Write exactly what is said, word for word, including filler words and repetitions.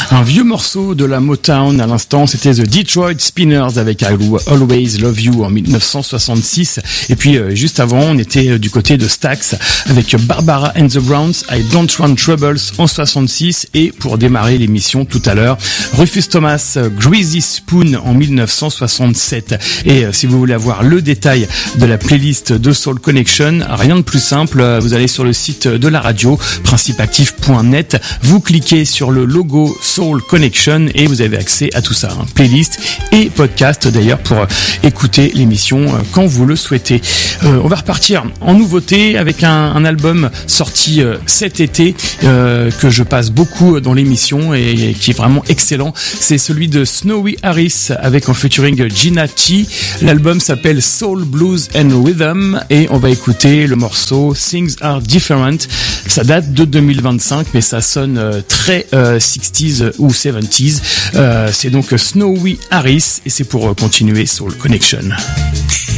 Un vieux morceau de la Motown à l'instant, c'était The Detroit Spinners avec I Will Always Love You en dix-neuf cent soixante-six. Et puis euh, juste avant, on était euh, du côté de Stax avec Barbara and the Browns, I Don't Want Troubles en soixante-six. Et pour démarrer l'émission tout à l'heure, Rufus Thomas, euh, Greasy Spoon en dix-neuf cent soixante-sept. Et euh, si vous voulez avoir le détail de la playlist de Soul Connection, rien de plus simple, euh, vous allez sur le site de la radio, principe actif point net, vous cliquez sur le logo Soul Connection et vous avez accès à tout ça, hein, playlist et podcast d'ailleurs pour euh, écouter l'émission euh, quand vous le souhaitez. Euh, on va repartir en nouveauté avec un, un album sorti euh, cet été euh, que je passe beaucoup dans l'émission et, et qui est vraiment excellent. C'est celui de Snowy Harris avec en featuring Gina T. L'album s'appelle Soul, Blues and Rhythm et on va écouter le morceau Things Are Different. Ça date de deux mille vingt-cinq mais ça sonne euh, très euh, sixties ou seventies. Euh, c'est donc Snowy Harris et c'est pour euh, continuer Soul Connection.